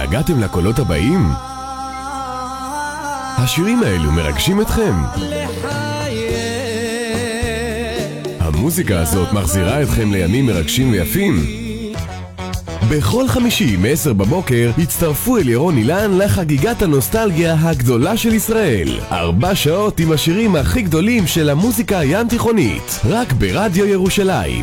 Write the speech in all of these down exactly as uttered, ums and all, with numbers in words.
התגעגעתם לקולות הבאים? השירים האלו מרגשים אתכם? המוזיקה הזאת מחזירה אתכם לימים מרגשים ויפים? בכל חמישי מ-עשר בבוקר הצטרפו אל ירון אילן לחגיגת הנוסטלגיה הגדולה של ישראל. ארבע שעות עם השירים הכי גדולים של המוזיקה הים תיכונית, רק ברדיו ירושלים.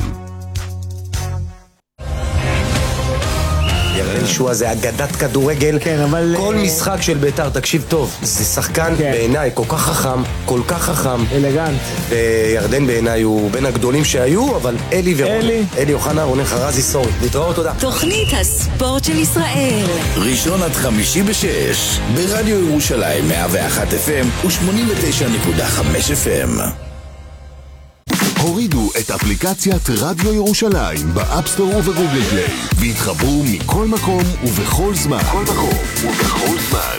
ירדן שואה זה אגדת כדורגל, כן, אבל... כל משחק של בית"ר, תקשיב טוב, זה שחקן כן. בעיניי כל כך חכם, כל כך חכם, אלגנט. וירדן בעיניי הוא בין הגדולים שהיו, אבל אלי ורונן, אלי, אלי אוחנה, רונן חרזי, סורי. להתראות, תודה. תוכנית הספורט של ישראל. ראשון עד חמישי בשש, ברדיו ירושלים מאה ואחת אף אם ו-שמונים ותשע נקודה חמש אף אם. הורידו את אפליקציית רדיו ירושלים באפסטור ובגוגל פליי והתחברו מכל מקום ובכל זמן. כל מקום ובכל זמן.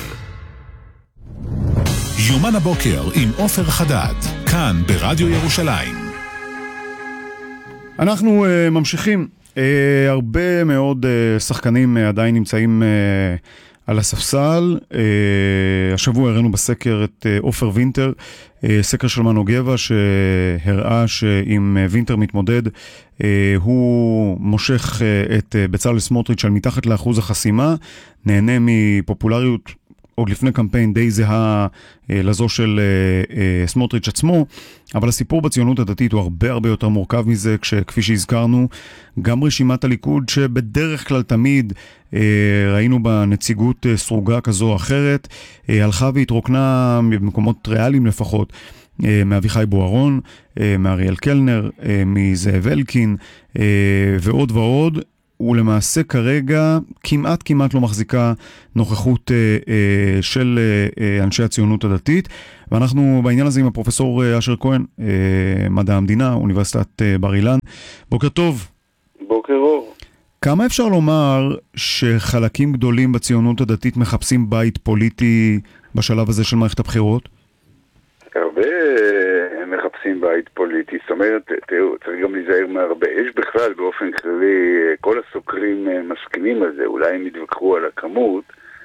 יומן הבוקר עם עופר חדד, כאן ברדיו ירושלים. אנחנו uh, ממשיכים. Uh, הרבה מאוד uh, שחקנים uh, עדיין נמצאים uh, על הספסל. Uh, השבוע הראינו בסקר את uh, עופר וינטר, uh, סקר של מנו גבע שהראה שאם uh, וינטר מתמודד, uh, הוא מושך uh, את uh, בצלאל סמוטריץ' על מתחת לאחוז החסימה, נהנה מפופולריות עוד לפני קמפיין די זהה אה, לזו של אה, אה, סמוטריץ' עצמו, אבל הסיפור בציונות הדתית הוא הרבה הרבה יותר מורכב מזה, כשכפי שהזכרנו, גם רשימת הליכוד שבדרך כלל תמיד אה, ראינו בנציגות אה, סרוגה כזו או אחרת, אה, הלכה והתרוקנה במקומות ריאליים לפחות, אה, מאביחי בוארון, אה, מאריאל קלנר, אה, מזאב אלקין אה, ועוד ועוד, ולמעשה כרגע כמעט כמעט לא מחזיקה נוכחות אה, אה, של אה, אנשי הציונות הדתית, ואנחנו בעניין הזה עם הפרופסור אשר כהן, אה, מדע המדינה, אוניברסיטת אה, בר אילן. בוקר טוב. בוקר אור. כמה אפשר לומר שחלקים גדולים בציונות הדתית מחפשים בית פוליטי בשלב הזה של מערכת הבחירות? הרבה מחפשים בית פוליטי, זאת אומרת, תראו, צריך גם להיזהר מהרבה. יש בכלל באופן כללי, כל הסוקרים מסכימים על זה, אולי הם יתווכחו על הכמות,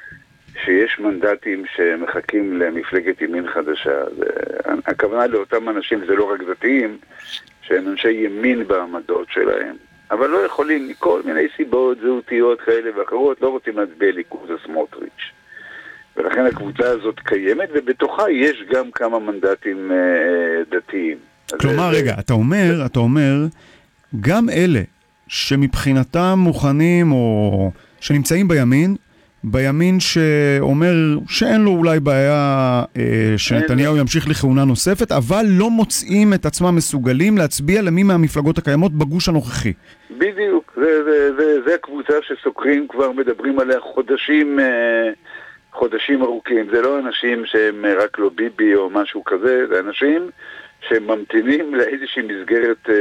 שיש מנדטים שמחכים למפלגת ימין חדשה. הכוונה לאותם אנשים, זה לא רק דתיים, שהם אנשי ימין בעמדות שלהם, אבל לא יכולים מכל מיני סיבות זהותיות כאלה ואחרות, לא רוצים להצביע ליכוד סמוטריץ'. ולכן הקבוצה הזאת קיימת, ובתוכה יש גם כמה מנדטים אה, דתיים. כלומר, זה... רגע, אתה אומר, אתה אומר, גם אלה שמבחינתם מוכנים או שנמצאים בימין, בימין שאומר שאין לו אולי בעיה אה, שנתניהו ימשיך לכהונה נוספת, אבל לא מוצאים את עצמם מסוגלים להצביע למי מהמפלגות הקיימות בגוש הנוכחי. בדיוק, זה, זה, זה, זה הקבוצה שסוקרים כבר מדברים עליה חודשים... אה, חודשים ארוכים. זה לא אנשים שהם רק לא ביבי או משהו כזה, זה אנשים שממתינים לאיזושהי מסגרת אה,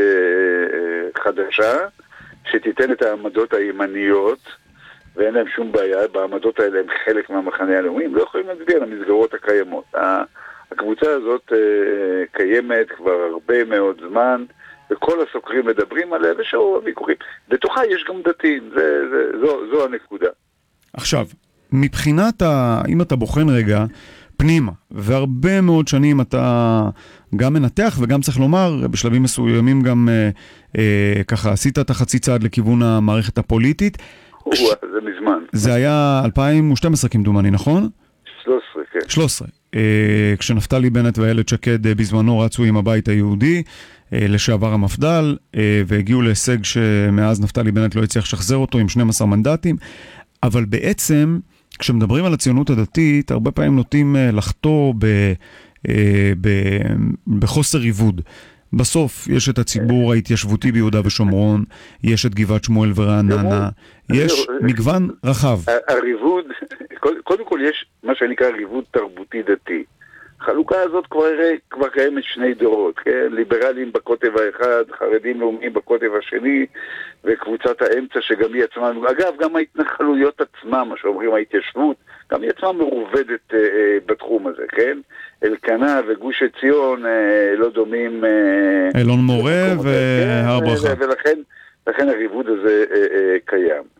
אה, חדשה שתיתן את העמדות הימניות, ואין להם שום בעיה, בעמדות האלה הם חלק מהמחנה הלאומי, הם לא יכולים להצביע למסגרות הקיימות. הקבוצה הזאת אה, קיימת כבר הרבה מאוד זמן, וכל הסוקרים מדברים עליה ושאו הוויכוחים. בתוכה יש גם דתיים, זה, זה, זו, זו הנקודה. עכשיו, מבחינת, ה... אם אתה בוחן רגע פנימה, והרבה מאוד שנים אתה גם מנתח וגם צריך לומר, בשלבים מסוימים גם אה, אה, ככה עשית את החצי צעד לכיוון המערכת הפוליטית. כש... זה מזמן. זה היה אלפיים ושתים עשרה כמדומני, נכון? שלוש עשרה, כן. שלוש עשרה. אה, כשנפתלי בנט ואיילת שקד אה, בזמנו רצו עם הבית היהודי, אה, לשעבר המפד"ל, אה, והגיעו להישג שמאז נפתלי בנט לא הצליח לשחזר אותו עם שנים עשר מנדטים, אבל בעצם כשמדברים על הציונות הדתית, הרבה פעמים נוטים לחטוא ב, ב, בחוסר עיבוד. בסוף יש את הציבור ההתיישבותי ביהודה ושומרון, יש את גבעת שמואל ורעננה, יש מגוון רחב. הריבוד, קודם כל יש מה שנקרא ריבוד תרבותי דתי. החלוקה הזאת כבר, כבר קיימת שני דורות, כן? ליברלים בקוטב האחד, חרדים לאומיים בקוטב השני, וקבוצת האמצע שגם היא עצמה, אגב, גם ההתנחלויות עצמה, מה שאומרים ההתיישבות, גם היא עצמה מרובדת אה, אה, בתחום הזה, כן? אלקנה וגוש עציון אה, לא דומים... אה, אלון מורה והר ברכה. ולכן לכן הריבוד הזה אה, אה, קיים.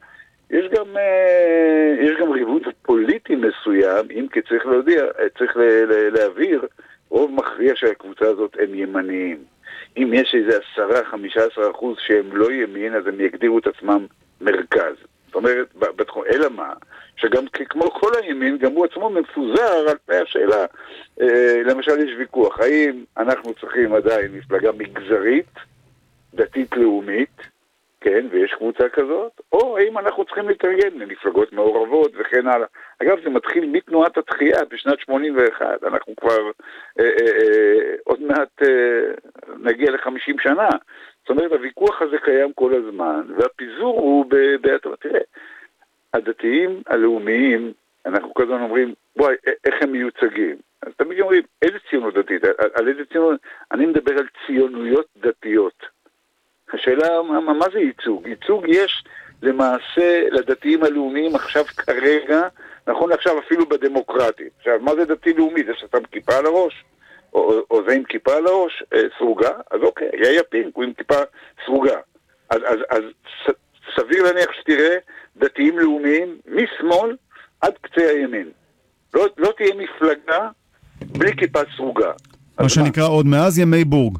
יש גם, יש גם ריבוד פוליטי מסוים, אם כי צריך להודיע, צריך להעביר, רוב מכריע של הקבוצה הזאת הם ימניים. אם יש איזה עשרה, חמישה עשר אחוז שהם לא ימין, אז הם יגדירו את עצמם מרכז. זאת אומרת, בתחום, אלא מה? שגם כמו כל הימין, גם הוא עצמו מפוזר על פני השאלה. למשל, יש ויכוח, האם אנחנו צריכים עדיין מפלגה מגזרית, דתית-לאומית, כן, ויש קבוצה כזאת, או האם אנחנו צריכים להתארגן למפלגות מעורבות וכן הלאה. אגב, זה מתחיל מתנועת התחייה בשנת שמונים ואחת, אנחנו כבר אה, אה, אה, עוד מעט אה, נגיע ל-חמישים שנה. זאת אומרת, הוויכוח הזה קיים כל הזמן, והפיזור הוא בהתאמה. תראה, הדתיים הלאומיים, אנחנו כל הזמן אומרים, בואי, איך הם מיוצגים? אז תמיד אומרים, איזה ציונות דתית? על, על איזה ציונות? אני מדבר על ציונויות דתיות. השאלה, מה, מה זה ייצוג? ייצוג יש למעשה לדתיים הלאומיים עכשיו כרגע, נכון עכשיו אפילו בדמוקרטיה. עכשיו, מה זה דתי לאומי? זה שאתה עם כיפה על הראש? או, או, או זה עם כיפה על הראש? אה, סרוגה? אז אוקיי, יאיר פינק הוא עם כיפה סרוגה. אז, אז, אז ס, סביר להניח שתראה דתיים לאומיים משמאל עד קצה הימין. לא, לא תהיה מפלגה בלי כיפה סרוגה. מה שנקרא מה? עוד מאז ימי בורג.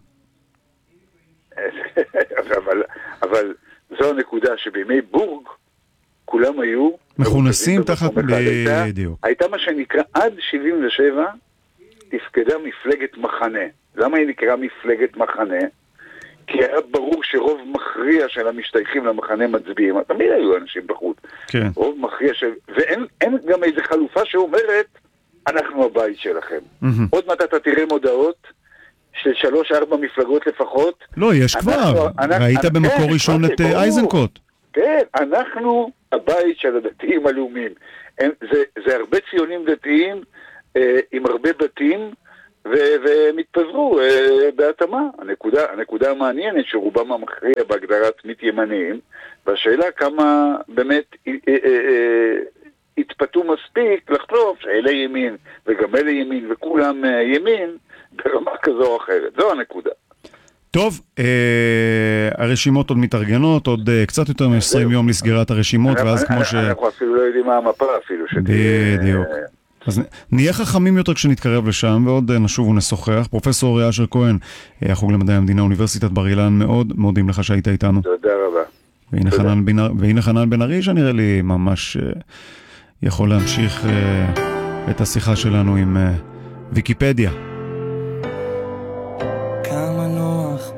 אבל, אבל זו הנקודה שבימי בורג כולם היו מכונסים תחת בדיוק. הייתה מה שנקרא עד שבעים ושבע תפקדה מפלגת מחנה. למה היא נקרא מפלגת מחנה? כי היה ברור שרוב מכריע של המשתייכים למחנה מצביעים. תמיד היו אנשים בחוץ. כן. רוב מכריע של... ואין אין גם איזו חלופה שאומרת אנחנו הבית שלכם. Mm-hmm. עוד מעט אתה תראה מודעות של שלוש ארבע מפלגות לפחות. לא, יש כבר. ראית במקור ראשון את אייזנקוט. כן, אנחנו הבית של הדתיים הלאומיים. זה, זה הרבה ציונים דתיים אה, עם הרבה בתים, ו- והם התפזרו אה, בהתאמה. הנקודה, הנקודה המעניינת שרובם המכריע בהגדרת מת ימניים, והשאלה כמה באמת אה, אה, אה, התפתו מספיק לחשוב שאלה ימין וגם אלה ימין וכולם אה, ימין, ברמה כזו או אחרת. זו הנקודה. טוב, אה, הרשימות עוד מתארגנות, עוד אה, קצת יותר מ-עשרים יום לסגירת הרשימות, ואז כמו ש... אנחנו אפילו לא יודעים מה המפה אפילו. בדיוק. אז נהיה חכמים יותר כשנתקרב לשם, ועוד נשוב ונשוחח. פרופסור אשר כהן, החוג למדעי המדינה, אוניברסיטת בר אילן, מאוד מודים לך שהיית איתנו. תודה רבה. והנה חנן בן, והנה חנן בן ארי, שנראה לי ממש uh, יכול להמשיך uh, את השיחה שלנו עם uh, ויקיפדיה.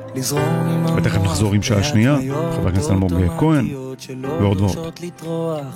ותכף נחזור עם שעה שנייה, חבר הכנסת אלמוג כהן, ועוד ועוד.